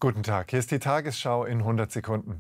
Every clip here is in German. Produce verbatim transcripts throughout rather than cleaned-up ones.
Guten Tag, hier ist die Tagesschau in hundert Sekunden.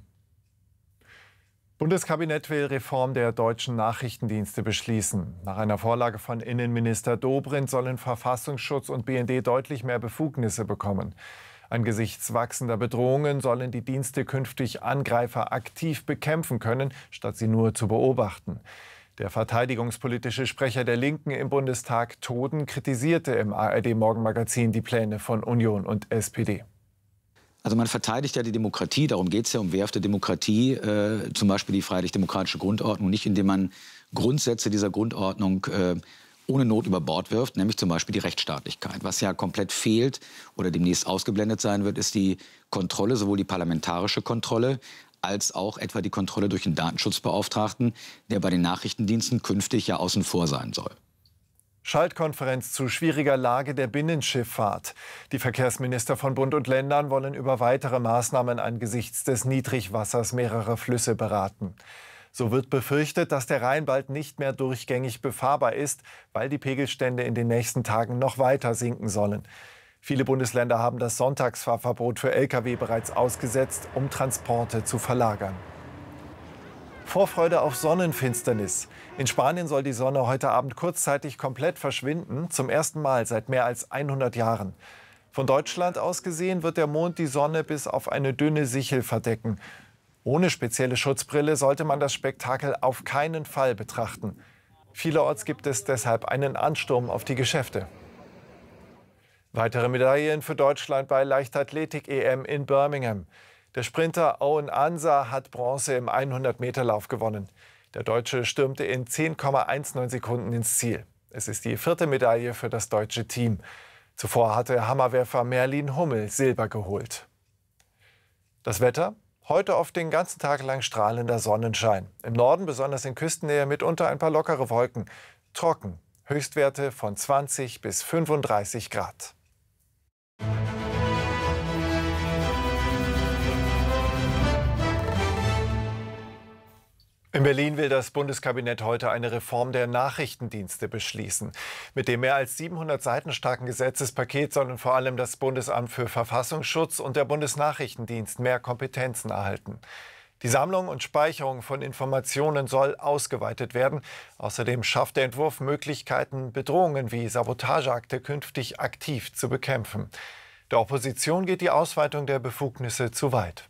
Bundeskabinett will Reform der deutschen Nachrichtendienste beschließen. Nach einer Vorlage von Innenminister Dobrindt sollen Verfassungsschutz und B N D deutlich mehr Befugnisse bekommen. Angesichts wachsender Bedrohungen sollen die Dienste künftig Angreifer aktiv bekämpfen können, statt sie nur zu beobachten. Der verteidigungspolitische Sprecher der Linken im Bundestag, Toden, kritisierte im A R D-Morgenmagazin die Pläne von Union und S P D. Also man verteidigt ja die Demokratie, darum geht es ja, um wehrhafte Demokratie, äh, zum Beispiel die freiheitlich-demokratische Grundordnung, nicht indem man Grundsätze dieser Grundordnung äh, ohne Not über Bord wirft, nämlich zum Beispiel die Rechtsstaatlichkeit. Was ja komplett fehlt oder demnächst ausgeblendet sein wird, ist die Kontrolle, sowohl die parlamentarische Kontrolle, als auch etwa die Kontrolle durch den Datenschutzbeauftragten, der bei den Nachrichtendiensten künftig ja außen vor sein soll. Schaltkonferenz zu schwieriger Lage der Binnenschifffahrt. Die Verkehrsminister von Bund und Ländern wollen über weitere Maßnahmen angesichts des Niedrigwassers mehrerer Flüsse beraten. So wird befürchtet, dass der Rhein bald nicht mehr durchgängig befahrbar ist, weil die Pegelstände in den nächsten Tagen noch weiter sinken sollen. Viele Bundesländer haben das Sonntagsfahrverbot für L K W bereits ausgesetzt, um Transporte zu verlagern. Vorfreude auf Sonnenfinsternis. In Spanien soll die Sonne heute Abend kurzzeitig komplett verschwinden, zum ersten Mal seit mehr als hundert Jahren. Von Deutschland aus gesehen wird der Mond die Sonne bis auf eine dünne Sichel verdecken. Ohne spezielle Schutzbrille sollte man das Spektakel auf keinen Fall betrachten. Vielerorts gibt es deshalb einen Ansturm auf die Geschäfte. Weitere Medaillen für Deutschland bei Leichtathletik-E M in Birmingham. Der Sprinter Owen Ansah hat Bronze im hundert-Meter-Lauf gewonnen. Der Deutsche stürmte in zehn Komma neunzehn Sekunden ins Ziel. Es ist die vierte Medaille für das deutsche Team. Zuvor hatte Hammerwerfer Merlin Hummel Silber geholt. Das Wetter? Heute oft den ganzen Tag lang strahlender Sonnenschein. Im Norden, besonders in Küstennähe, mitunter ein paar lockere Wolken. Trocken. Höchstwerte von zwanzig bis fünfunddreißig Grad. In Berlin will das Bundeskabinett heute eine Reform der Nachrichtendienste beschließen. Mit dem mehr als siebenhundert Seiten starken Gesetzespaket sollen vor allem das Bundesamt für Verfassungsschutz und der Bundesnachrichtendienst mehr Kompetenzen erhalten. Die Sammlung und Speicherung von Informationen soll ausgeweitet werden. Außerdem schafft der Entwurf Möglichkeiten, Bedrohungen wie Sabotageakte künftig aktiv zu bekämpfen. Der Opposition geht die Ausweitung der Befugnisse zu weit.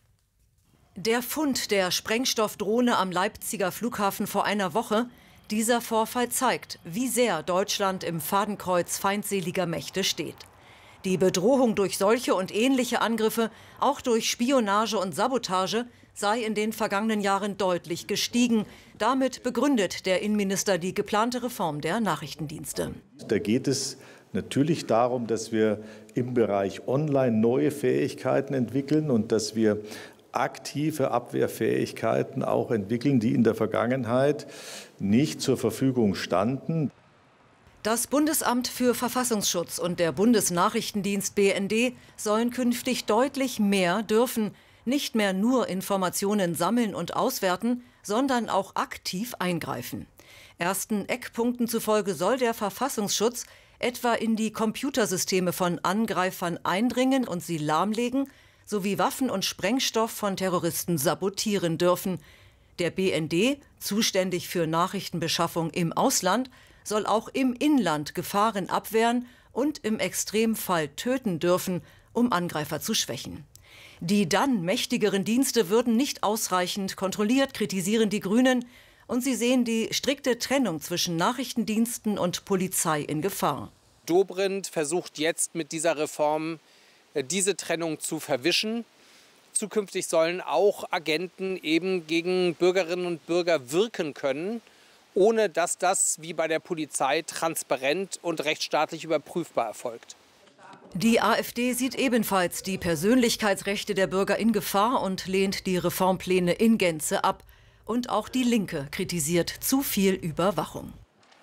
Der Fund der Sprengstoffdrohne am Leipziger Flughafen vor einer Woche, dieser Vorfall zeigt, wie sehr Deutschland im Fadenkreuz feindseliger Mächte steht. Die Bedrohung durch solche und ähnliche Angriffe, auch durch Spionage und Sabotage, sei in den vergangenen Jahren deutlich gestiegen. Damit begründet der Innenminister die geplante Reform der Nachrichtendienste. Da geht es natürlich darum, dass wir im Bereich Online neue Fähigkeiten entwickeln und dass wir aktive Abwehrfähigkeiten auch entwickeln, die in der Vergangenheit nicht zur Verfügung standen. Das Bundesamt für Verfassungsschutz und der Bundesnachrichtendienst B N D sollen künftig deutlich mehr dürfen, nicht mehr nur Informationen sammeln und auswerten, sondern auch aktiv eingreifen. Ersten Eckpunkten zufolge soll der Verfassungsschutz etwa in die Computersysteme von Angreifern eindringen und sie lahmlegen, sowie Waffen und Sprengstoff von Terroristen sabotieren dürfen. Der B N D, zuständig für Nachrichtenbeschaffung im Ausland, soll auch im Inland Gefahren abwehren und im Extremfall töten dürfen, um Angreifer zu schwächen. Die dann mächtigeren Dienste würden nicht ausreichend kontrolliert, kritisieren die Grünen, und sie sehen die strikte Trennung zwischen Nachrichtendiensten und Polizei in Gefahr. Dobrindt versucht jetzt mit dieser Reform diese Trennung zu verwischen. Zukünftig sollen auch Agenten eben gegen Bürgerinnen und Bürger wirken können, ohne dass das wie bei der Polizei transparent und rechtsstaatlich überprüfbar erfolgt. Die AfD sieht ebenfalls die Persönlichkeitsrechte der Bürger in Gefahr und lehnt die Reformpläne in Gänze ab. Und auch die Linke kritisiert zu viel Überwachung.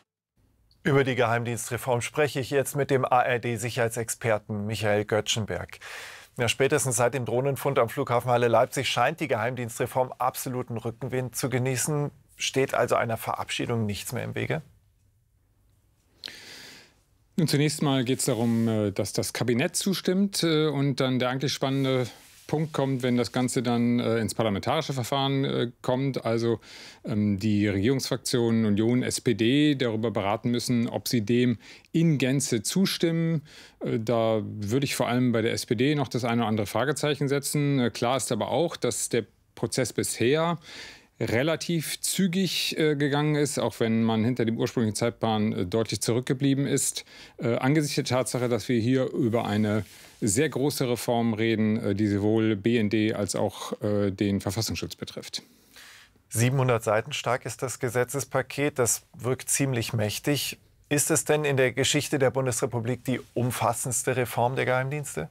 Über die Geheimdienstreform spreche ich jetzt mit dem A R D-Sicherheitsexperten Michael Göttschenberg. Ja, spätestens seit dem Drohnenfund am Flughafen Halle Leipzig scheint die Geheimdienstreform absoluten Rückenwind zu genießen. Steht also einer Verabschiedung nichts mehr im Wege? Nun, zunächst mal geht es darum, dass das Kabinett zustimmt. Und dann der eigentlich spannende Punkt kommt, wenn das Ganze dann äh, ins parlamentarische Verfahren äh, kommt. Also ähm, die Regierungsfraktionen Union, S P D darüber beraten müssen, ob sie dem in Gänze zustimmen. Äh, da würde ich vor allem bei der S P D noch das eine oder andere Fragezeichen setzen. Äh, klar ist aber auch, dass der Prozess bisher relativ zügig äh, gegangen ist, auch wenn man hinter dem ursprünglichen Zeitplan äh, deutlich zurückgeblieben ist. Äh, angesichts der Tatsache, dass wir hier über eine sehr große Reform reden, äh, die sowohl B N D als auch äh, den Verfassungsschutz betrifft. siebenhundert Seiten stark ist das Gesetzespaket. Das wirkt ziemlich mächtig. Ist es denn in der Geschichte der Bundesrepublik die umfassendste Reform der Geheimdienste?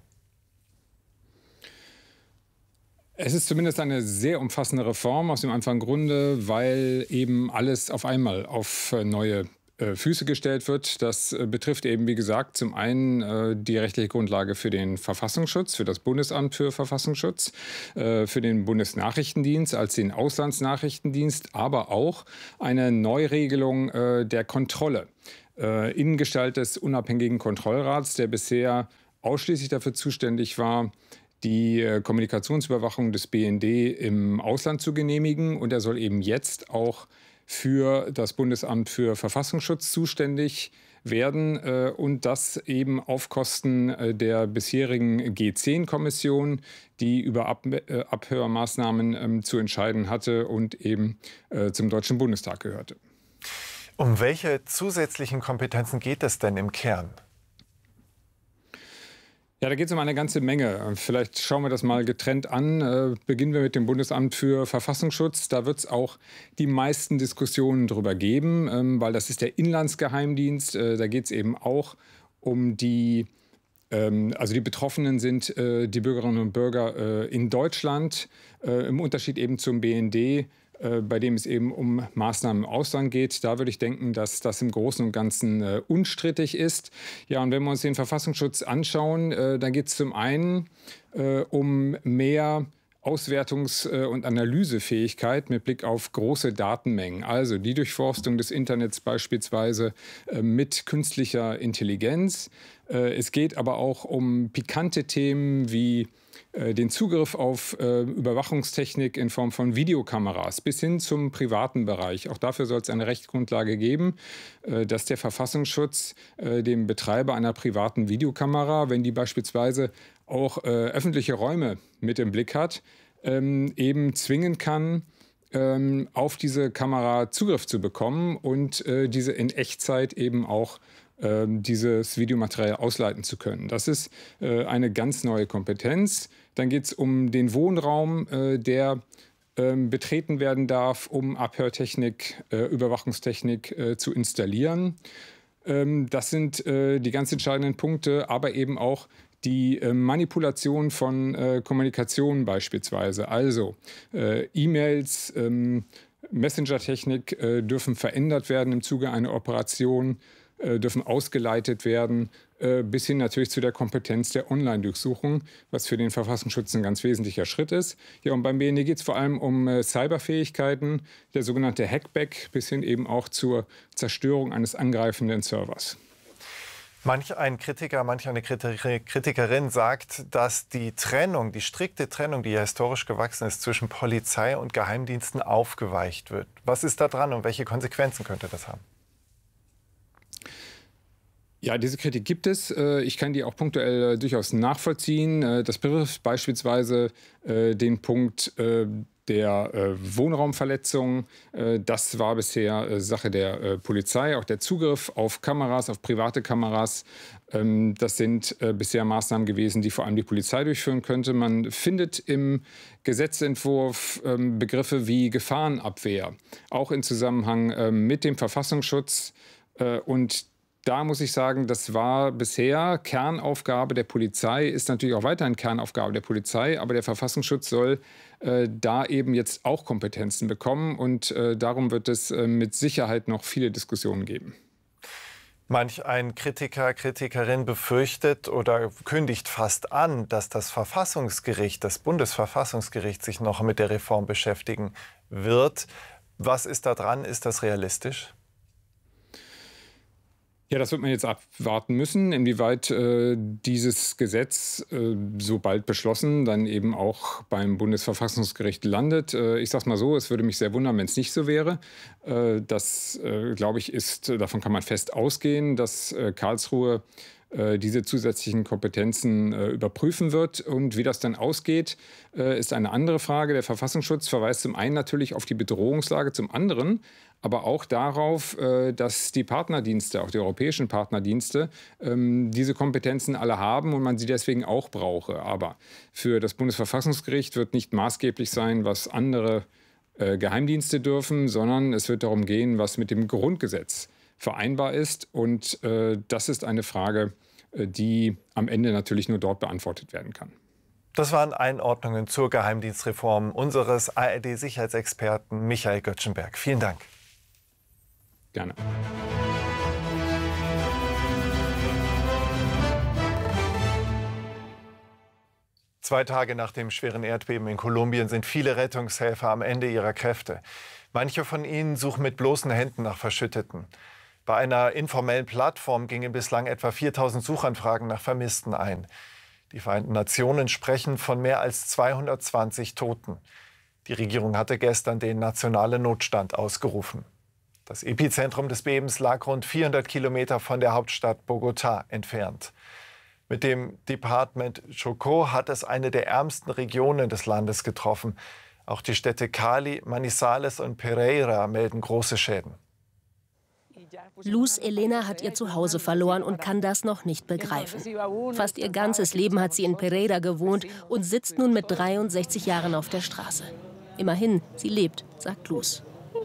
Es ist zumindest eine sehr umfassende Reform aus dem einfachen Grunde, weil eben alles auf einmal auf neue äh, Füße gestellt wird. Das äh, betrifft eben, wie gesagt, zum einen äh, die rechtliche Grundlage für den Verfassungsschutz, für das Bundesamt für Verfassungsschutz, äh, für den Bundesnachrichtendienst als den Auslandsnachrichtendienst, aber auch eine Neuregelung äh, der Kontrolle äh, in Gestalt des unabhängigen Kontrollrats, der bisher ausschließlich dafür zuständig war, die äh, Kommunikationsüberwachung des B N D im Ausland zu genehmigen. Und er soll eben jetzt auch für das Bundesamt für Verfassungsschutz zuständig werden. Äh, und das eben auf Kosten äh, der bisherigen G zehn Kommission, die über Ab äh, Abhörmaßnahmen äh, zu entscheiden hatte und eben äh, zum Deutschen Bundestag gehörte. Um welche zusätzlichen Kompetenzen geht es denn im Kern? Ja, da geht es um eine ganze Menge. Vielleicht schauen wir das mal getrennt an. Äh, beginnen wir mit dem Bundesamt für Verfassungsschutz. Da wird es auch die meisten Diskussionen darüber geben, ähm, weil das ist der Inlandsgeheimdienst. Äh, da geht es eben auch um die, ähm, also die Betroffenen sind äh, die Bürgerinnen und Bürger äh, in Deutschland, äh, im Unterschied eben zum B N D, äh, bei dem es eben um Maßnahmen im Ausland geht. Da würde ich denken, dass das im Großen und Ganzen äh, unstrittig ist. Ja, und wenn wir uns den Verfassungsschutz anschauen, äh, dann geht es zum einen äh, um mehr Auswertungs- und Analysefähigkeit mit Blick auf große Datenmengen, also die Durchforstung des Internets beispielsweise äh, mit künstlicher Intelligenz. Äh, es geht aber auch um pikante Themen wie äh, den Zugriff auf äh, Überwachungstechnik in Form von Videokameras bis hin zum privaten Bereich. Auch dafür soll es eine Rechtsgrundlage geben, äh, dass der Verfassungsschutz äh, dem Betreiber einer privaten Videokamera, wenn die beispielsweise auch äh, öffentliche Räume mit im Blick hat, ähm, eben zwingen kann, ähm, auf diese Kamera Zugriff zu bekommen und äh, diese in Echtzeit eben auch äh, dieses Videomaterial ausleiten zu können. Das ist äh, eine ganz neue Kompetenz. Dann geht es um den Wohnraum, äh, der äh, betreten werden darf, um Abhörtechnik, äh, Überwachungstechnik äh, zu installieren. Ähm, das sind äh, die ganz entscheidenden Punkte, aber eben auch die äh, Manipulation von äh, Kommunikation beispielsweise. Also äh, E-Mails, ähm, Messenger-Technik äh, dürfen verändert werden im Zuge einer Operation, äh, dürfen ausgeleitet werden, äh, bis hin natürlich zu der Kompetenz der Online-Durchsuchung, was für den Verfassungsschutz ein ganz wesentlicher Schritt ist. Ja, und beim B N D geht es vor allem um äh, Cyberfähigkeiten, der sogenannte Hackback, bis hin eben auch zur Zerstörung eines angreifenden Servers. Manch ein Kritiker, manch eine Kritikerin sagt, dass die Trennung, die strikte Trennung, die ja historisch gewachsen ist, zwischen Polizei und Geheimdiensten aufgeweicht wird. Was ist da dran und welche Konsequenzen könnte das haben? Ja, diese Kritik gibt es. Ich kann die auch punktuell durchaus nachvollziehen. Das betrifft beispielsweise den Punkt der äh, Wohnraumverletzung. Äh, das war bisher äh, Sache der äh, Polizei. Auch der Zugriff auf Kameras, auf private Kameras, ähm, das sind äh, bisher Maßnahmen gewesen, die vor allem die Polizei durchführen könnte. Man findet im Gesetzentwurf ähm, Begriffe wie Gefahrenabwehr, auch in Zusammenhang äh, mit dem Verfassungsschutz. Äh, und Da muss ich sagen, das war bisher Kernaufgabe der Polizei, ist natürlich auch weiterhin Kernaufgabe der Polizei, aber der Verfassungsschutz soll äh, da eben jetzt auch Kompetenzen bekommen und äh, darum wird es äh, mit Sicherheit noch viele Diskussionen geben. Manch ein Kritiker, Kritikerin befürchtet oder kündigt fast an, dass das Verfassungsgericht, das Bundesverfassungsgericht sich noch mit der Reform beschäftigen wird. Was ist da dran? Ist das realistisch? Ja, das wird man jetzt abwarten müssen, inwieweit äh, dieses Gesetz, äh, sobald beschlossen, dann eben auch beim Bundesverfassungsgericht landet. Äh, ich sage es mal so, es würde mich sehr wundern, wenn es nicht so wäre. Äh, das, äh, glaube ich, ist, davon kann man fest ausgehen, dass äh, Karlsruhe äh, diese zusätzlichen Kompetenzen äh, überprüfen wird. Und wie das dann ausgeht, äh, ist eine andere Frage. Der Verfassungsschutz verweist zum einen natürlich auf die Bedrohungslage, zum anderen aber auch darauf, dass die Partnerdienste, auch die europäischen Partnerdienste, diese Kompetenzen alle haben und man sie deswegen auch brauche. Aber für das Bundesverfassungsgericht wird nicht maßgeblich sein, was andere Geheimdienste dürfen, sondern es wird darum gehen, was mit dem Grundgesetz vereinbar ist. Und das ist eine Frage, die am Ende natürlich nur dort beantwortet werden kann. Das waren Einordnungen zur Geheimdienstreform unseres A R D-Sicherheitsexperten Michael Göttschenberg. Vielen Dank. Gerne. Zwei Tage nach dem schweren Erdbeben in Kolumbien sind viele Rettungshelfer am Ende ihrer Kräfte. Manche von ihnen suchen mit bloßen Händen nach Verschütteten. Bei einer informellen Plattform gingen bislang etwa viertausend Suchanfragen nach Vermissten ein. Die Vereinten Nationen sprechen von mehr als zweihundertzwanzig Toten. Die Regierung hatte gestern den nationalen Notstand ausgerufen. Das Epizentrum des Bebens lag rund vierhundert Kilometer von der Hauptstadt Bogotá entfernt. Mit dem Departement Chocó hat es eine der ärmsten Regionen des Landes getroffen. Auch die Städte Cali, Manizales und Pereira melden große Schäden. Luz Elena hat ihr Zuhause verloren und kann das noch nicht begreifen. Fast ihr ganzes Leben hat sie in Pereira gewohnt und sitzt nun mit dreiundsechzig Jahren auf der Straße. Immerhin, sie lebt, sagt Luz.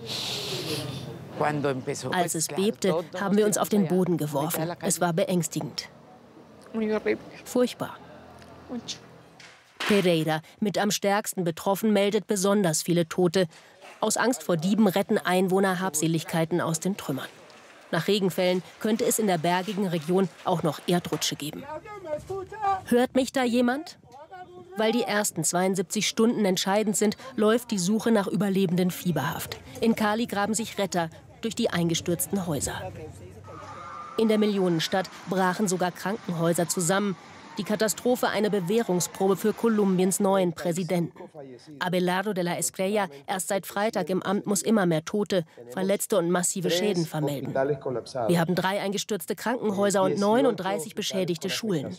Als es bebte, haben wir uns auf den Boden geworfen. Es war beängstigend. Furchtbar. Pereira, mit am stärksten betroffen, meldet besonders viele Tote. Aus Angst vor Dieben retten Einwohner Habseligkeiten aus den Trümmern. Nach Regenfällen könnte es in der bergigen Region auch noch Erdrutsche geben. Hört mich da jemand? Weil die ersten zweiundsiebzig Stunden entscheidend sind, läuft die Suche nach Überlebenden fieberhaft. In Cali graben sich Retter durch die eingestürzten Häuser. In der Millionenstadt brachen sogar Krankenhäuser zusammen. Die Katastrophe eine Bewährungsprobe für Kolumbiens neuen Präsidenten. Abelardo de la Espriella, erst seit Freitag im Amt, muss immer mehr Tote, Verletzte und massive Schäden vermelden. Wir haben drei eingestürzte Krankenhäuser und neununddreißig beschädigte Schulen.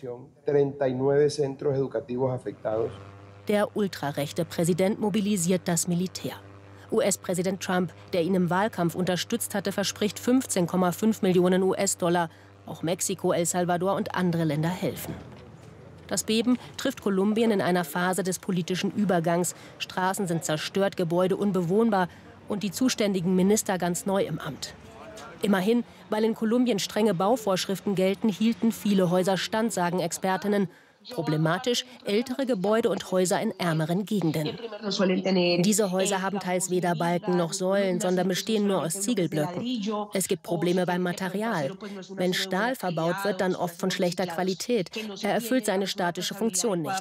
Der ultrarechte Präsident mobilisiert das Militär. U S-Präsident Trump, der ihn im Wahlkampf unterstützt hatte, verspricht fünfzehn Komma fünf Millionen U S-Dollar. Auch Mexiko, El Salvador und andere Länder helfen. Das Beben trifft Kolumbien in einer Phase des politischen Übergangs. Straßen sind zerstört, Gebäude unbewohnbar und die zuständigen Minister ganz neu im Amt. Immerhin, weil in Kolumbien strenge Bauvorschriften gelten, hielten viele Häuser stand, sagen Expertinnen. Problematisch ältere Gebäude und Häuser in ärmeren Gegenden. Diese Häuser haben teils weder Balken noch Säulen, sondern bestehen nur aus Ziegelblöcken. Es gibt Probleme beim Material. Wenn Stahl verbaut wird, dann oft von schlechter Qualität. Er erfüllt seine statische Funktion nicht.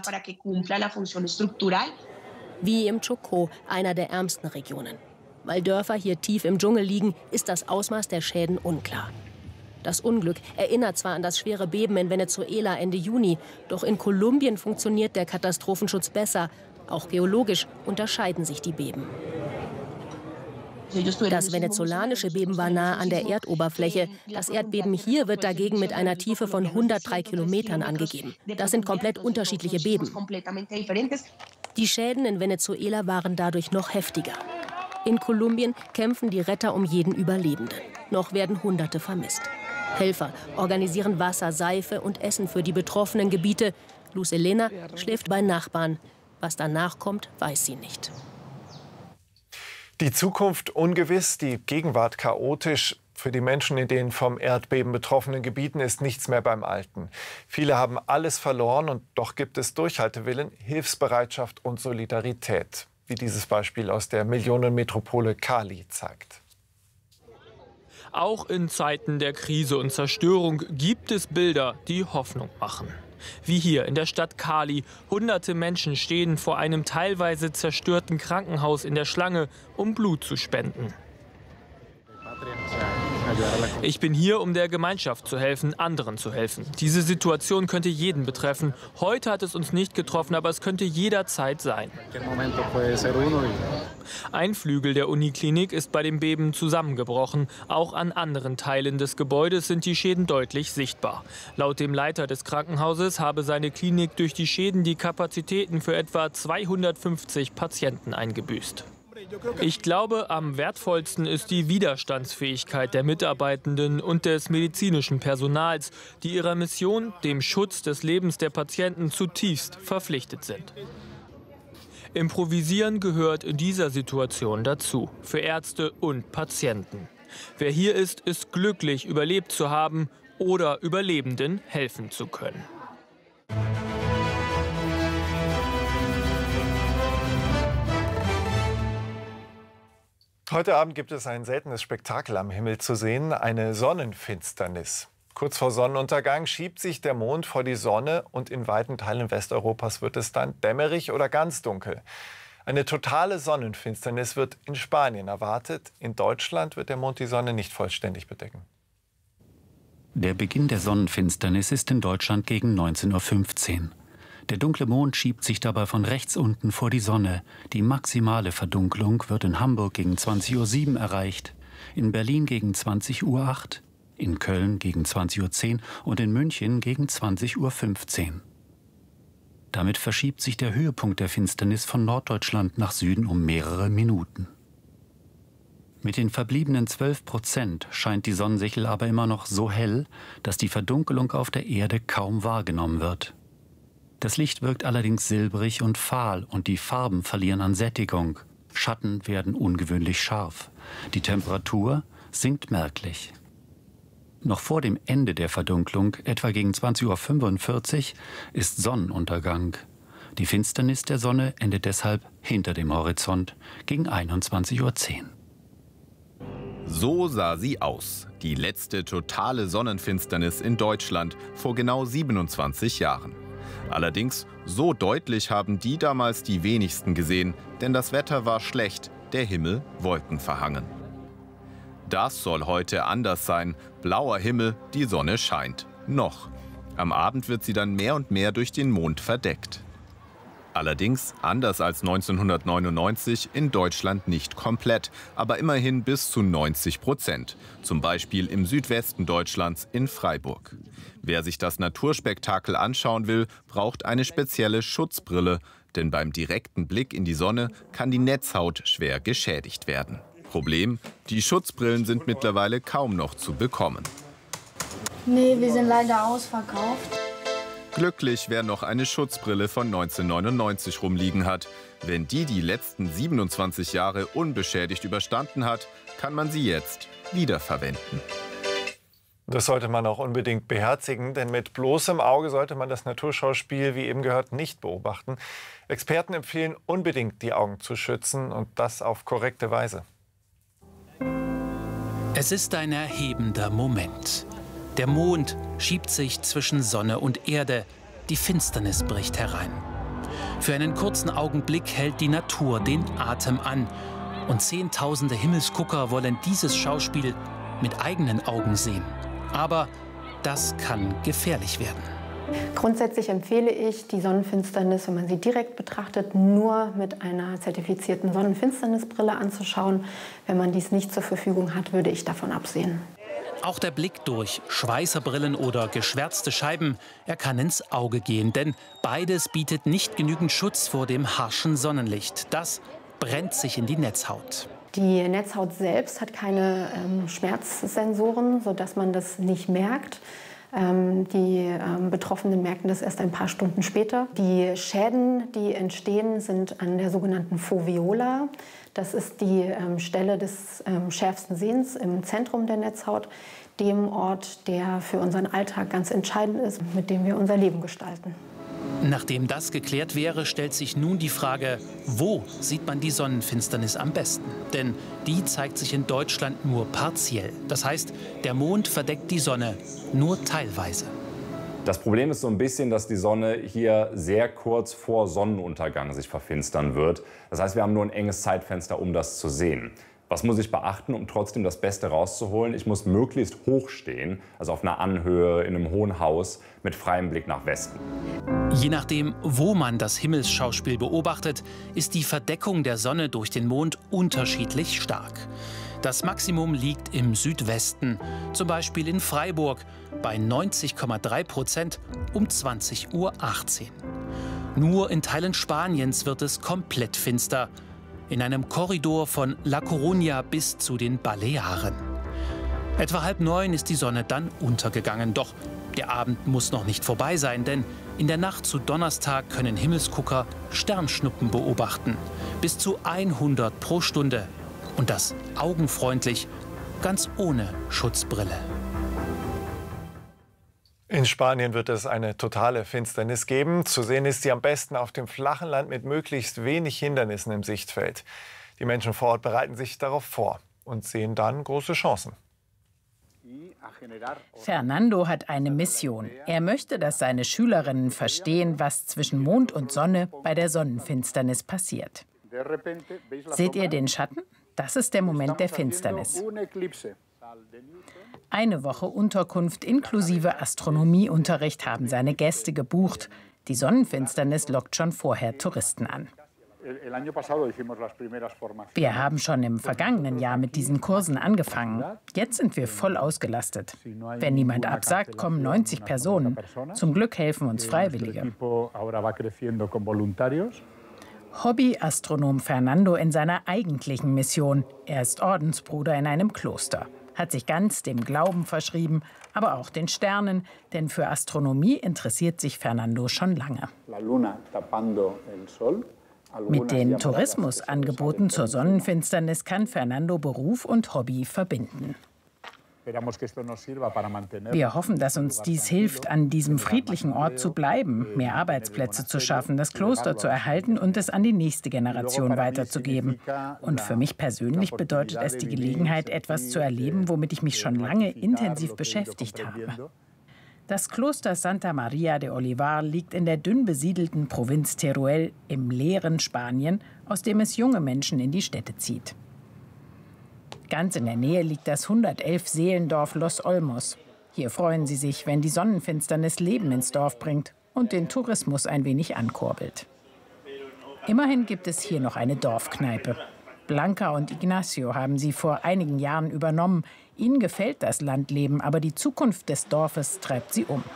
Wie im Chocó, einer der ärmsten Regionen. Weil Dörfer hier tief im Dschungel liegen, ist das Ausmaß der Schäden unklar. Das Unglück erinnert zwar an das schwere Beben in Venezuela Ende Juni, doch in Kolumbien funktioniert der Katastrophenschutz besser. Auch geologisch unterscheiden sich die Beben. Das venezolanische Beben war nah an der Erdoberfläche. Das Erdbeben hier wird dagegen mit einer Tiefe von hundertdrei Kilometern angegeben. Das sind komplett unterschiedliche Beben. Die Schäden in Venezuela waren dadurch noch heftiger. In Kolumbien kämpfen die Retter um jeden Überlebenden. Noch werden Hunderte vermisst. Helfer organisieren Wasser, Seife und Essen für die betroffenen Gebiete. Luz Elena schläft bei Nachbarn. Was danach kommt, weiß sie nicht. Die Zukunft ungewiss, die Gegenwart chaotisch. Für die Menschen in den vom Erdbeben betroffenen Gebieten ist nichts mehr beim Alten. Viele haben alles verloren und doch gibt es Durchhaltewillen, Hilfsbereitschaft und Solidarität. Wie dieses Beispiel aus der Millionenmetropole Cali zeigt. Auch in Zeiten der Krise und Zerstörung gibt es Bilder, die Hoffnung machen. Wie hier in der Stadt Cali. Hunderte Menschen stehen vor einem teilweise zerstörten Krankenhaus in der Schlange, um Blut zu spenden. Ich bin hier, um der Gemeinschaft zu helfen, anderen zu helfen. Diese Situation könnte jeden betreffen. Heute hat es uns nicht getroffen, aber es könnte jederzeit sein. Ein Flügel der Uniklinik ist bei dem Beben zusammengebrochen. Auch an anderen Teilen des Gebäudes sind die Schäden deutlich sichtbar. Laut dem Leiter des Krankenhauses habe seine Klinik durch die Schäden die Kapazitäten für etwa zweihundertfünfzig Patienten eingebüßt. Ich glaube, am wertvollsten ist die Widerstandsfähigkeit der Mitarbeitenden und des medizinischen Personals, die ihrer Mission, dem Schutz des Lebens der Patienten, zutiefst verpflichtet sind. Improvisieren gehört in dieser Situation dazu, für Ärzte und Patienten. Wer hier ist, ist glücklich, überlebt zu haben oder Überlebenden helfen zu können. Heute Abend gibt es ein seltenes Spektakel am Himmel zu sehen, eine Sonnenfinsternis. Kurz vor Sonnenuntergang schiebt sich der Mond vor die Sonne und in weiten Teilen Westeuropas wird es dann dämmerig oder ganz dunkel. Eine totale Sonnenfinsternis wird in Spanien erwartet. In Deutschland wird der Mond die Sonne nicht vollständig bedecken. Der Beginn der Sonnenfinsternis ist in Deutschland gegen neunzehn Uhr fünfzehn. Der dunkle Mond schiebt sich dabei von rechts unten vor die Sonne. Die maximale Verdunklung wird in Hamburg gegen zwanzig Uhr sieben erreicht, in Berlin gegen zwanzig Uhr acht, in Köln gegen zwanzig Uhr zehn und in München gegen zwanzig Uhr fünfzehn. Damit verschiebt sich der Höhepunkt der Finsternis von Norddeutschland nach Süden um mehrere Minuten. Mit den verbliebenen zwölf Prozent scheint die Sonnensichel aber immer noch so hell, dass die Verdunkelung auf der Erde kaum wahrgenommen wird. Das Licht wirkt allerdings silbrig und fahl und die Farben verlieren an Sättigung. Schatten werden ungewöhnlich scharf. Die Temperatur sinkt merklich. Noch vor dem Ende der Verdunklung, etwa gegen zwanzig Uhr fünfundvierzig, ist Sonnenuntergang. Die Finsternis der Sonne endet deshalb hinter dem Horizont gegen einundzwanzig Uhr zehn. So sah sie aus, die letzte totale Sonnenfinsternis in Deutschland vor genau siebenundzwanzig Jahren. Allerdings, so deutlich haben die damals die wenigsten gesehen, denn das Wetter war schlecht, der Himmel wolkenverhangen. Das soll heute anders sein. Blauer Himmel, die Sonne scheint. Noch. Am Abend wird sie dann mehr und mehr durch den Mond verdeckt. Allerdings, anders als neunzehnhundertneunundneunzig, in Deutschland nicht komplett, aber immerhin bis zu neunzig Prozent. Zum Beispiel im Südwesten Deutschlands in Freiburg. Wer sich das Naturspektakel anschauen will, braucht eine spezielle Schutzbrille. Denn beim direkten Blick in die Sonne kann die Netzhaut schwer geschädigt werden. Problem, die Schutzbrillen sind mittlerweile kaum noch zu bekommen. Nee, wir sind leider ausverkauft. Glücklich, wer noch eine Schutzbrille von neunzehnhundertneunundneunzig rumliegen hat. Wenn die die letzten siebenundzwanzig Jahre unbeschädigt überstanden hat, kann man sie jetzt wiederverwenden. Das sollte man auch unbedingt beherzigen, denn mit bloßem Auge sollte man das Naturschauspiel, wie eben gehört, nicht beobachten. Experten empfehlen unbedingt, die Augen zu schützen und das auf korrekte Weise. Es ist ein erhebender Moment. Der Mond schiebt sich zwischen Sonne und Erde. Die Finsternis bricht herein. Für einen kurzen Augenblick hält die Natur den Atem an. Und Zehntausende Himmelsgucker wollen dieses Schauspiel mit eigenen Augen sehen. Aber das kann gefährlich werden. Grundsätzlich empfehle ich, die Sonnenfinsternis, wenn man sie direkt betrachtet, nur mit einer zertifizierten Sonnenfinsternisbrille anzuschauen. Wenn man dies nicht zur Verfügung hat, würde ich davon absehen. Auch der Blick durch Schweißerbrillen oder geschwärzte Scheiben, er kann ins Auge gehen. Denn beides bietet nicht genügend Schutz vor dem harschen Sonnenlicht. Das brennt sich in die Netzhaut. Die Netzhaut selbst hat keine ähm, Schmerzsensoren, sodass man das nicht merkt. Ähm, die ähm, Betroffenen merken das erst ein paar Stunden später. Die Schäden, die entstehen, sind an der sogenannten Foveola. Das ist die ähm, Stelle des ähm, schärfsten Sehens im Zentrum der Netzhaut, dem Ort, der für unseren Alltag ganz entscheidend ist, mit dem wir unser Leben gestalten. Nachdem das geklärt wäre, stellt sich nun die Frage, wo sieht man die Sonnenfinsternis am besten? Denn die zeigt sich in Deutschland nur partiell. Das heißt, der Mond verdeckt die Sonne nur teilweise. Das Problem ist so ein bisschen, dass die Sonne hier sehr kurz vor Sonnenuntergang sich verfinstern wird. Das heißt, wir haben nur ein enges Zeitfenster, um das zu sehen. Was muss ich beachten, um trotzdem das Beste rauszuholen? Ich muss möglichst hoch stehen, also auf einer Anhöhe, in einem hohen Haus, mit freiem Blick nach Westen. Je nachdem, wo man das Himmelsschauspiel beobachtet, ist die Verdeckung der Sonne durch den Mond unterschiedlich stark. Das Maximum liegt im Südwesten, zum Beispiel in Freiburg, bei neunzig Komma drei Prozent um zwanzig Uhr achtzehn. Nur in Teilen Spaniens wird es komplett finster. In einem Korridor von La Coruña bis zu den Balearen. Etwa halb neun ist die Sonne dann untergegangen. Doch der Abend muss noch nicht vorbei sein, denn in der Nacht zu Donnerstag können Himmelsgucker Sternschnuppen beobachten. Bis zu hundert pro Stunde. Und das augenfreundlich, ganz ohne Schutzbrille. In Spanien wird es eine totale Finsternis geben. Zu sehen ist sie am besten auf dem flachen Land mit möglichst wenig Hindernissen im Sichtfeld. Die Menschen vor Ort bereiten sich darauf vor und sehen dann große Chancen. Fernando hat eine Mission. Er möchte, dass seine Schülerinnen verstehen, was zwischen Mond und Sonne bei der Sonnenfinsternis passiert. Seht ihr den Schatten? Das ist der Moment der Finsternis. Eine Woche Unterkunft inklusive Astronomieunterricht haben seine Gäste gebucht. Die Sonnenfinsternis lockt schon vorher Touristen an. Wir haben schon im vergangenen Jahr mit diesen Kursen angefangen. Jetzt sind wir voll ausgelastet. Wenn niemand absagt, kommen neunzig Personen. Zum Glück helfen uns Freiwillige. Hobbyastronom Fernando in seiner eigentlichen Mission. Er ist Ordensbruder in einem Kloster. Hat sich ganz dem Glauben verschrieben, aber auch den Sternen, denn für Astronomie interessiert sich Fernando schon lange. Mit den Tourismusangeboten zur Sonnenfinsternis kann Fernando Beruf und Hobby verbinden. Wir hoffen, dass uns dies hilft, an diesem friedlichen Ort zu bleiben, mehr Arbeitsplätze zu schaffen, das Kloster zu erhalten und es an die nächste Generation weiterzugeben. Und für mich persönlich bedeutet es die Gelegenheit, etwas zu erleben, womit ich mich schon lange intensiv beschäftigt habe. Das Kloster Santa Maria de Olivar liegt in der dünn besiedelten Provinz Teruel im leeren Spanien, aus dem es junge Menschen in die Städte zieht. Ganz in der Nähe liegt das hundertelf Seelendorf Los Olmos. Hier freuen sie sich, wenn die Sonnenfinsternis Leben ins Dorf bringt und den Tourismus ein wenig ankurbelt. Immerhin gibt es hier noch eine Dorfkneipe. Blanca und Ignacio haben sie vor einigen Jahren übernommen. Ihnen gefällt das Landleben, aber die Zukunft des Dorfes treibt sie um.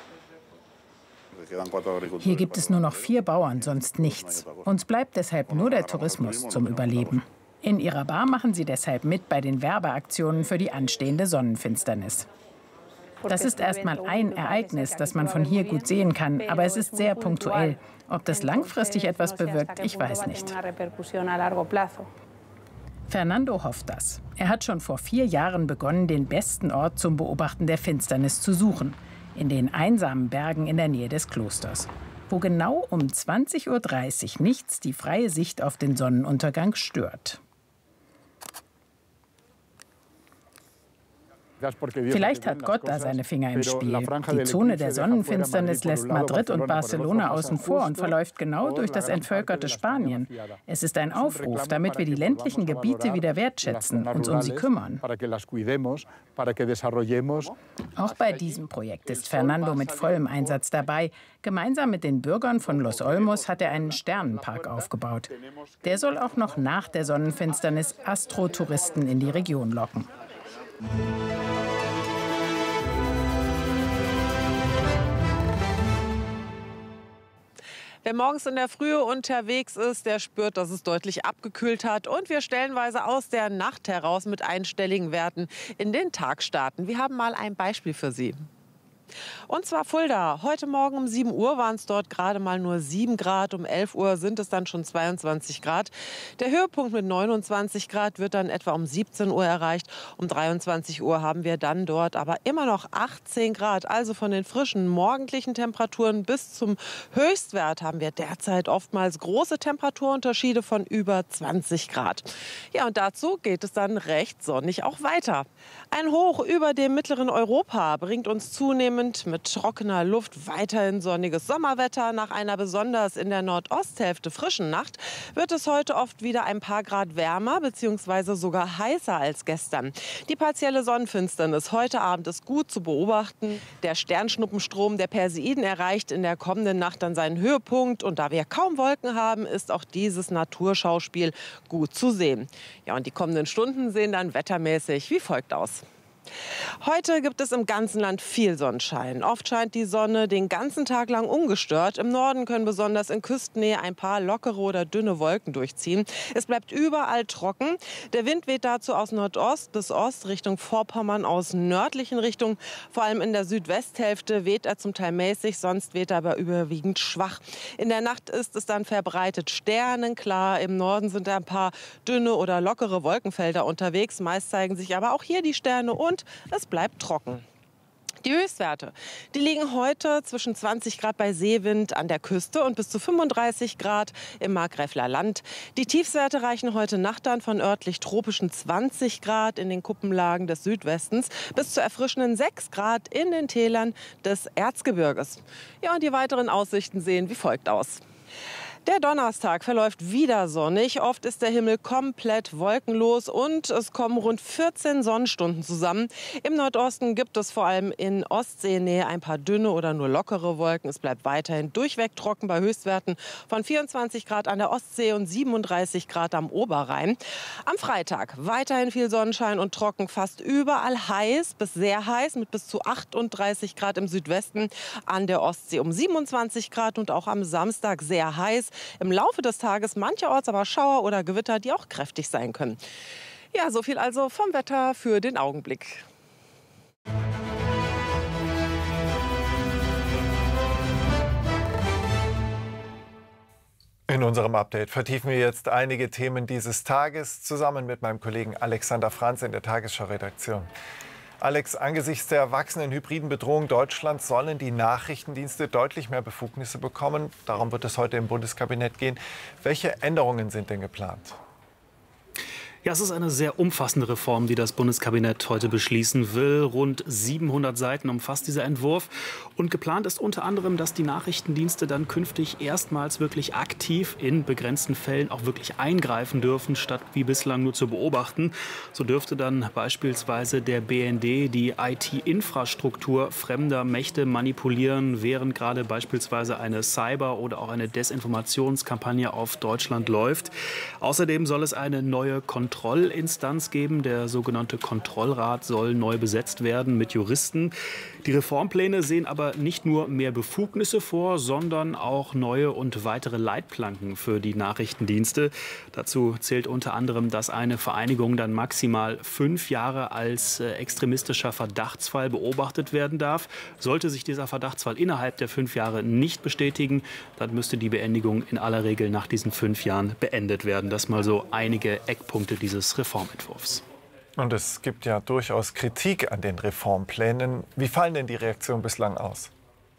Hier gibt es nur noch vier Bauern, sonst nichts. Uns bleibt deshalb nur der Tourismus zum Überleben. In ihrer Bar machen sie deshalb mit bei den Werbeaktionen für die anstehende Sonnenfinsternis. Das ist erst mal ein Ereignis, das man von hier gut sehen kann, aber es ist sehr punktuell. Ob das langfristig etwas bewirkt, ich weiß nicht. Fernando hofft das. Er hat schon vor vier Jahren begonnen, den besten Ort zum Beobachten der Finsternis zu suchen. In den einsamen Bergen in der Nähe des Klosters, wo genau um zwanzig Uhr dreißig nichts die freie Sicht auf den Sonnenuntergang stört. Vielleicht hat Gott da seine Finger im Spiel. Die Zone der Sonnenfinsternis lässt Madrid und Barcelona außen vor und verläuft genau durch das entvölkerte Spanien. Es ist ein Aufruf, damit wir die ländlichen Gebiete wieder wertschätzen, uns um sie kümmern. Auch bei diesem Projekt ist Fernando mit vollem Einsatz dabei. Gemeinsam mit den Bürgern von Los Olmos hat er einen Sternenpark aufgebaut. Der soll auch noch nach der Sonnenfinsternis Astrotouristen in die Region locken. Wer morgens in der Frühe unterwegs ist, der spürt, dass es deutlich abgekühlt hat. Und wir stellenweise aus der Nacht heraus mit einstelligen Werten in den Tag starten. Wir haben mal ein Beispiel für Sie. Und zwar Fulda. Heute Morgen um sieben Uhr waren es dort gerade mal nur sieben Grad. Um elf Uhr sind es dann schon zweiundzwanzig Grad. Der Höhepunkt mit neunundzwanzig Grad wird dann etwa um siebzehn Uhr erreicht. Um dreiundzwanzig Uhr haben wir dann dort aber immer noch achtzehn Grad. Also von den frischen morgendlichen Temperaturen bis zum Höchstwert haben wir derzeit oftmals große Temperaturunterschiede von über zwanzig Grad. Ja, und dazu geht es dann recht sonnig auch weiter. Ein Hoch über dem mittleren Europa bringt uns zunehmend zunehmend mit trockener Luft, weiterhin sonniges Sommerwetter. Nach einer besonders in der Nordosthälfte frischen Nacht wird es heute oft wieder ein paar Grad wärmer bzw. sogar heißer als gestern. Die partielle Sonnenfinsternis heute Abend ist gut zu beobachten. Der Sternschnuppenstrom der Perseiden erreicht in der kommenden Nacht dann seinen Höhepunkt. Und da wir kaum Wolken haben, ist auch dieses Naturschauspiel gut zu sehen. Ja, und die kommenden Stunden sehen dann wettermäßig wie folgt aus. Heute gibt es im ganzen Land viel Sonnenschein. Oft scheint die Sonne den ganzen Tag lang ungestört. Im Norden können besonders in Küstennähe ein paar lockere oder dünne Wolken durchziehen. Es bleibt überall trocken. Der Wind weht dazu aus Nordost bis Ost Richtung Vorpommern, aus nördlichen Richtungen. Vor allem in der Südwesthälfte weht er zum Teil mäßig, sonst weht er aber überwiegend schwach. In der Nacht ist es dann verbreitet sternenklar. Im Norden sind ein paar dünne oder lockere Wolkenfelder unterwegs. Meist zeigen sich aber auch hier die Sterne und es bleibt trocken. Die Höchstwerte, die liegen heute zwischen zwanzig Grad bei Seewind an der Küste und bis zu fünfunddreißig Grad im Markgräfler Land. Die Tiefstwerte reichen heute Nacht dann von örtlich tropischen zwanzig Grad in den Kuppenlagen des Südwestens bis zu erfrischenden sechs Grad in den Tälern des Erzgebirges. Ja, und die weiteren Aussichten sehen wie folgt aus. Der Donnerstag verläuft wieder sonnig. Oft ist der Himmel komplett wolkenlos und es kommen rund vierzehn Sonnenstunden zusammen. Im Nordosten gibt es vor allem in Ostseenähe ein paar dünne oder nur lockere Wolken. Es bleibt weiterhin durchweg trocken bei Höchstwerten von vierundzwanzig Grad an der Ostsee und siebenunddreißig Grad am Oberrhein. Am Freitag weiterhin viel Sonnenschein und trocken, fast überall heiß bis sehr heiß mit bis zu achtunddreißig Grad im Südwesten, an der Ostsee um siebenundzwanzig Grad und auch am Samstag sehr heiß. Im Laufe des Tages mancherorts aber Schauer oder Gewitter, die auch kräftig sein können. Ja, so viel also vom Wetter für den Augenblick. In unserem Update vertiefen wir jetzt einige Themen dieses Tages zusammen mit meinem Kollegen Alexander Franz in der Tagesschau-Redaktion. Alex, angesichts der wachsenden hybriden Bedrohung Deutschlands sollen die Nachrichtendienste deutlich mehr Befugnisse bekommen. Darum wird es heute im Bundeskabinett gehen. Welche Änderungen sind denn geplant? Ja, es ist eine sehr umfassende Reform, die das Bundeskabinett heute beschließen will. Rund siebenhundert Seiten umfasst dieser Entwurf. Und geplant ist unter anderem, dass die Nachrichtendienste dann künftig erstmals wirklich aktiv in begrenzten Fällen auch wirklich eingreifen dürfen, statt wie bislang nur zu beobachten. So dürfte dann beispielsweise der B N D die I T-Infrastruktur fremder Mächte manipulieren, während gerade beispielsweise eine Cyber- oder auch eine Desinformationskampagne auf Deutschland läuft. Außerdem soll es eine neue Kontrolle Kontrollinstanz geben. Der sogenannte Kontrollrat soll neu besetzt werden mit Juristen. Die Reformpläne sehen aber nicht nur mehr Befugnisse vor, sondern auch neue und weitere Leitplanken für die Nachrichtendienste. Dazu zählt unter anderem, dass eine Vereinigung dann maximal fünf Jahre als äh, extremistischer Verdachtsfall beobachtet werden darf. Sollte sich dieser Verdachtsfall innerhalb der fünf Jahre nicht bestätigen, dann müsste die Beendigung in aller Regel nach diesen fünf Jahren beendet werden. Das mal so einige Eckpunkte dieses Reformentwurfs. Und es gibt ja durchaus Kritik an den Reformplänen. Wie fallen denn die Reaktionen bislang aus?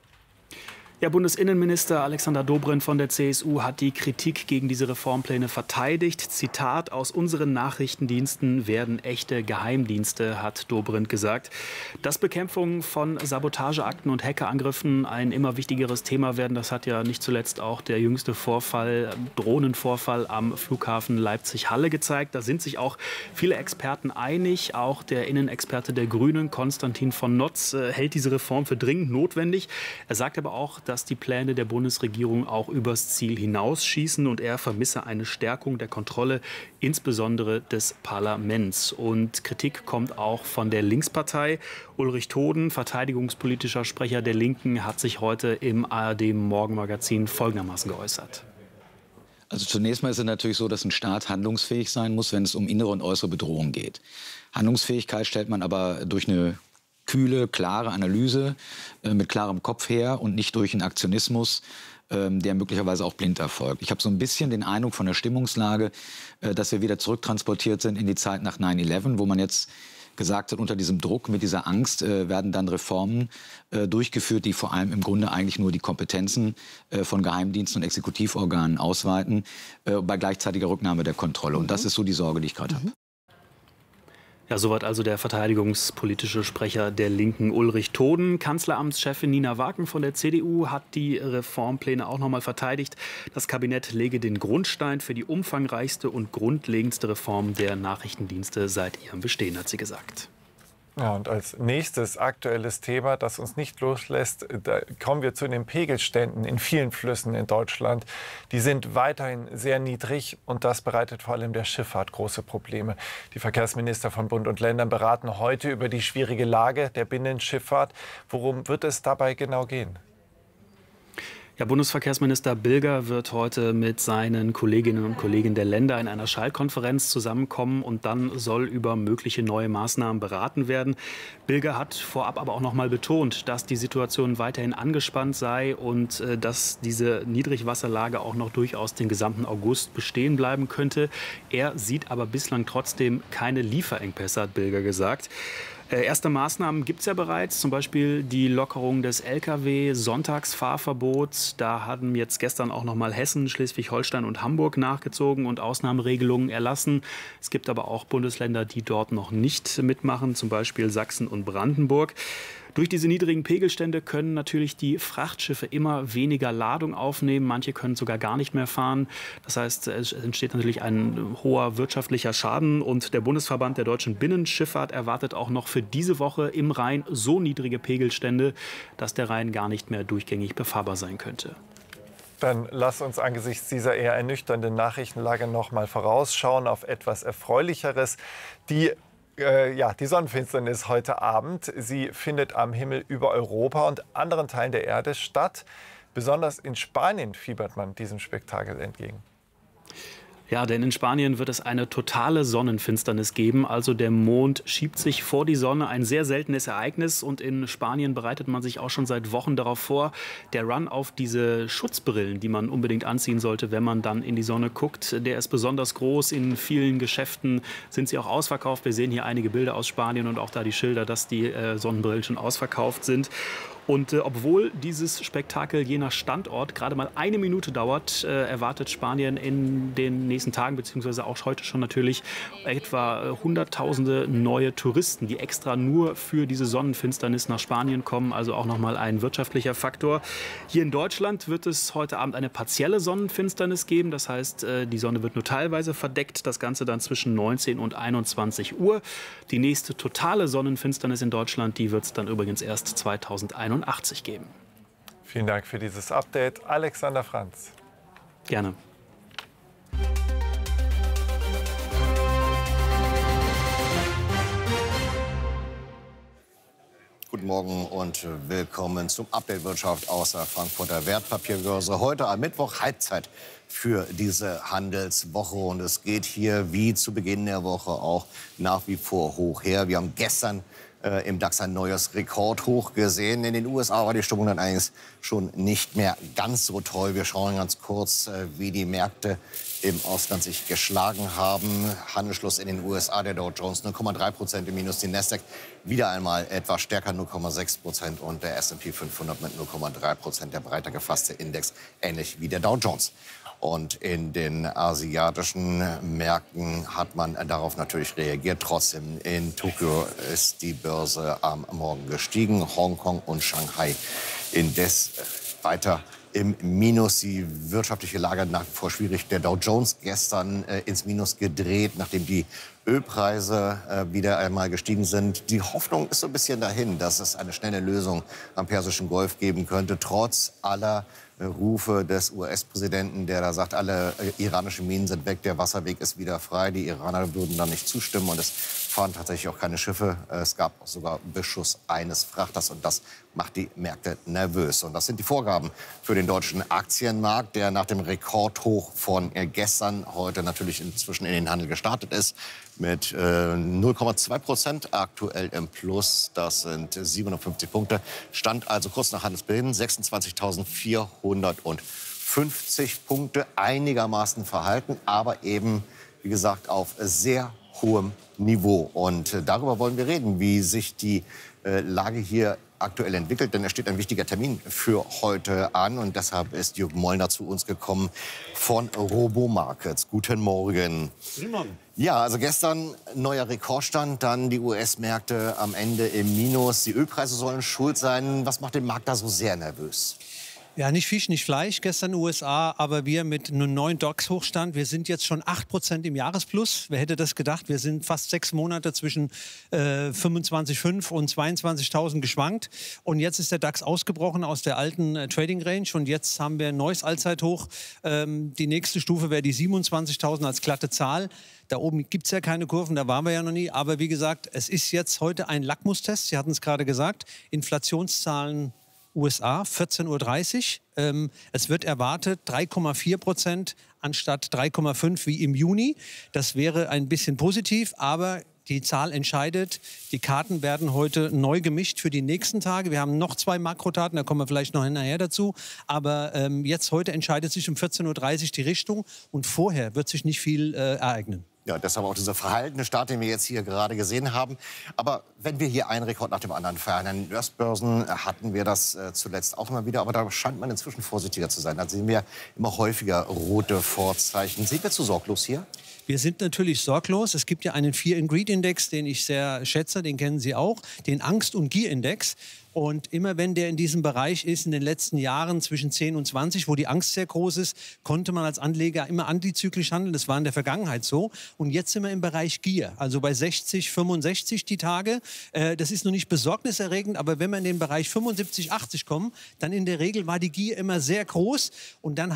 Ja, Bundesinnenminister Alexander Dobrindt von der C S U hat die Kritik gegen diese Reformpläne verteidigt. Zitat: Aus unseren Nachrichtendiensten werden echte Geheimdienste, hat Dobrindt gesagt. Dass Bekämpfung von Sabotageakten und Hackerangriffen ein immer wichtigeres Thema werden, das hat ja nicht zuletzt auch der jüngste Vorfall, Drohnenvorfall am Flughafen Leipzig-Halle gezeigt. Da sind sich auch viele Experten einig. Auch der Innenexperte der Grünen, Konstantin von Notz, hält diese Reform für dringend notwendig. Er sagt aber auch, dass die Pläne der Bundesregierung auch übers Ziel hinausschießen und er vermisse eine Stärkung der Kontrolle, insbesondere des Parlaments. Und Kritik kommt auch von der Linkspartei. Ulrich Toden, verteidigungspolitischer Sprecher der Linken, hat sich heute im A R D-Morgenmagazin folgendermaßen geäußert. Also zunächst mal ist es natürlich so, dass ein Staat handlungsfähig sein muss, wenn es um innere und äußere Bedrohung geht. Handlungsfähigkeit stellt man aber durch eine kühle, klare Analyse äh, mit klarem Kopf her und nicht durch einen Aktionismus, ähm, der möglicherweise auch blind erfolgt. Ich habe so ein bisschen den Eindruck von der Stimmungslage, äh, dass wir wieder zurücktransportiert sind in die Zeit nach neun elf, wo man jetzt gesagt hat, unter diesem Druck, mit dieser Angst äh, werden dann Reformen äh, durchgeführt, die vor allem im Grunde eigentlich nur die Kompetenzen äh, von Geheimdiensten und Exekutivorganen ausweiten, äh, bei gleichzeitiger Rücknahme der Kontrolle. Und das ist so die Sorge, die ich gerade mhm. habe. Ja, soweit also der verteidigungspolitische Sprecher der Linken Ulrich Toden. Kanzleramtschefin Nina Wagen von der C D U hat die Reformpläne auch noch mal verteidigt. Das Kabinett lege den Grundstein für die umfangreichste und grundlegendste Reform der Nachrichtendienste seit ihrem Bestehen, hat sie gesagt. Ja, und als nächstes aktuelles Thema, das uns nicht loslässt, da kommen wir zu den Pegelständen in vielen Flüssen in Deutschland. Die sind weiterhin sehr niedrig und das bereitet vor allem der Schifffahrt große Probleme. Die Verkehrsminister von Bund und Ländern beraten heute über die schwierige Lage der Binnenschifffahrt. Worum wird es dabei genau gehen? Ja, Bundesverkehrsminister Bilger wird heute mit seinen Kolleginnen und Kollegen der Länder in einer Schaltkonferenz zusammenkommen und dann soll über mögliche neue Maßnahmen beraten werden. Bilger hat vorab aber auch noch mal betont, dass die Situation weiterhin angespannt sei und äh, dass diese Niedrigwasserlage auch noch durchaus den gesamten August bestehen bleiben könnte. Er sieht aber bislang trotzdem keine Lieferengpässe, hat Bilger gesagt. Äh, erste Maßnahmen gibt es ja bereits, zum Beispiel die Lockerung des L K W-Sonntagsfahrverbots. Da haben jetzt gestern auch noch mal Hessen, Schleswig-Holstein und Hamburg nachgezogen und Ausnahmeregelungen erlassen. Es gibt aber auch Bundesländer, die dort noch nicht mitmachen, zum Beispiel Sachsen und Brandenburg. Durch diese niedrigen Pegelstände können natürlich die Frachtschiffe immer weniger Ladung aufnehmen. Manche können sogar gar nicht mehr fahren. Das heißt, es entsteht natürlich ein hoher wirtschaftlicher Schaden. Und der Bundesverband der deutschen Binnenschifffahrt erwartet auch noch für diese Woche im Rhein so niedrige Pegelstände, dass der Rhein gar nicht mehr durchgängig befahrbar sein könnte. Dann lass uns angesichts dieser eher ernüchternden Nachrichtenlage noch mal vorausschauen auf etwas Erfreulicheres. Die Äh, ja, die Sonnenfinsternis heute Abend. Sie findet am Himmel über Europa und anderen Teilen der Erde statt. Besonders in Spanien fiebert man diesem Spektakel entgegen. Ja, denn in Spanien wird es eine totale Sonnenfinsternis geben. Also der Mond schiebt sich vor die Sonne, ein sehr seltenes Ereignis. Und in Spanien bereitet man sich auch schon seit Wochen darauf vor. Der Run auf diese Schutzbrillen, die man unbedingt anziehen sollte, wenn man dann in die Sonne guckt, der ist besonders groß. In vielen Geschäften sind sie auch ausverkauft. Wir sehen hier einige Bilder aus Spanien und auch da die Schilder, dass die äh, Sonnenbrillen schon ausverkauft sind. Und äh, obwohl dieses Spektakel je nach Standort gerade mal eine Minute dauert, äh, erwartet Spanien in den nächsten Tagen, beziehungsweise auch heute schon natürlich, etwa Hunderttausende neue Touristen, die extra nur für diese Sonnenfinsternis nach Spanien kommen. Also auch nochmal ein wirtschaftlicher Faktor. Hier in Deutschland wird es heute Abend eine partielle Sonnenfinsternis geben. Das heißt, äh, die Sonne wird nur teilweise verdeckt. Das Ganze dann zwischen neunzehn und einundzwanzig Uhr. Die nächste totale Sonnenfinsternis in Deutschland, die wird es dann übrigens erst zweitausendeinundachtzig geben. Vielen Dank für dieses Update, Alexander Franz. Gerne. Guten Morgen und willkommen zum Update Wirtschaft aus der Frankfurter Wertpapierbörse. Heute am Mittwoch Halbzeit für diese Handelswoche. Und es geht hier wie zu Beginn der Woche auch nach wie vor hoch her. Wir haben gestern äh, im DAX ein neues Rekordhoch gesehen. In den U S A war die Stimmung dann eigentlich schon nicht mehr ganz so toll. Wir schauen ganz kurz, äh, wie die Märkte im Ausland sich geschlagen haben. Handelsschluss in den U S A, der Dow Jones null Komma drei Prozent im Minus, die Nasdaq wieder einmal etwas stärker, null Komma sechs Prozent und der S und P fünfhundert mit null Komma drei Prozent, der breiter gefasste Index, ähnlich wie der Dow Jones. Und in den asiatischen Märkten hat man darauf natürlich reagiert. Trotzdem in Tokio ist die Börse am Morgen gestiegen, Hongkong und Shanghai indes weiter im Minus. Die wirtschaftliche Lage nach wie vor schwierig. Der Dow Jones gestern äh, ins Minus gedreht, nachdem die Ölpreise äh, wieder einmal gestiegen sind. Die Hoffnung ist so ein bisschen dahin, dass es eine schnelle Lösung am Persischen Golf geben könnte, trotz aller äh, Rufe des U S-Präsidenten, der da sagt, alle äh, iranischen Minen sind weg, der Wasserweg ist wieder frei. Die Iraner würden da nicht zustimmen und es fahren tatsächlich auch keine Schiffe. Es gab sogar Beschuss eines Frachters und das macht die Märkte nervös. Und das sind die Vorgaben für den deutschen Aktienmarkt, der nach dem Rekordhoch von gestern heute natürlich inzwischen in den Handel gestartet ist. Mit äh, null Komma zwei Prozent aktuell im Plus. Das sind siebenundfünfzig Punkte. Stand also kurz nach Handelsbeginn sechsundzwanzigtausendvierhundertfünfzig Punkte. Einigermaßen verhalten, aber eben, wie gesagt, auf sehr hohem Niveau. Und äh, darüber wollen wir reden, wie sich die äh, Lage hier aktuell entwickelt, denn es steht ein wichtiger Termin für heute an und deshalb ist Jürgen Mollner zu uns gekommen von Robomarkets. Guten Morgen. Guten Morgen. Ja, also gestern neuer Rekordstand, dann die U S-Märkte am Ende im Minus. Die Ölpreise sollen schuld sein. Was macht den Markt da so sehr nervös? Ja, nicht Fisch, nicht Fleisch, gestern U S A, aber wir mit einem neuen D A X-Hochstand. Wir sind jetzt schon acht Prozent im Jahresplus. Wer hätte das gedacht? Wir sind fast sechs Monate zwischen äh, fünfundzwanzig Komma fünf und zweiundzwanzigtausend geschwankt. Und jetzt ist der DAX ausgebrochen aus der alten äh, Trading Range. Und jetzt haben wir ein neues Allzeithoch. Ähm, die nächste Stufe wäre die siebenundzwanzigtausend als glatte Zahl. Da oben gibt es ja keine Kurven, da waren wir ja noch nie. Aber wie gesagt, es ist jetzt heute ein Lackmustest. Sie hatten es gerade gesagt. Inflationszahlen U S A, vierzehn Uhr dreißig. Ähm, es wird erwartet drei Komma vier Prozent anstatt drei Komma fünf wie im Juni. Das wäre ein bisschen positiv, aber die Zahl entscheidet. Die Karten werden heute neu gemischt für die nächsten Tage. Wir haben noch zwei Makrodaten, da kommen wir vielleicht noch nachher dazu. Aber ähm, jetzt heute entscheidet sich um vierzehn Uhr dreißig die Richtung und vorher wird sich nicht viel äh, ereignen. Ja, deshalb auch dieser verhaltene Start, den wir jetzt hier gerade gesehen haben. Aber wenn wir hier einen Rekord nach dem anderen feiern, an den Börsen hatten wir das äh, zuletzt auch immer wieder. Aber da scheint man inzwischen vorsichtiger zu sein. Da sehen wir immer häufiger rote Vorzeichen. Sind wir zu sorglos hier? Wir sind natürlich sorglos. Es gibt ja einen Fear-and-Greed-Index, den ich sehr schätze, den kennen Sie auch, den Angst- und Gier-Index. Und immer wenn der in diesem Bereich ist, in den letzten Jahren zwischen zehn und zwanzig, wo die Angst sehr groß ist, konnte man als Anleger immer antizyklisch handeln. Das war in der Vergangenheit so. Und jetzt sind wir im Bereich Gier, also bei sechzig, fünfundsechzig die Tage. Äh, das ist noch nicht besorgniserregend, aber wenn wir in den Bereich fünfundsiebzig, achtzig kommen, dann in der Regel war die Gier immer sehr groß. Und dann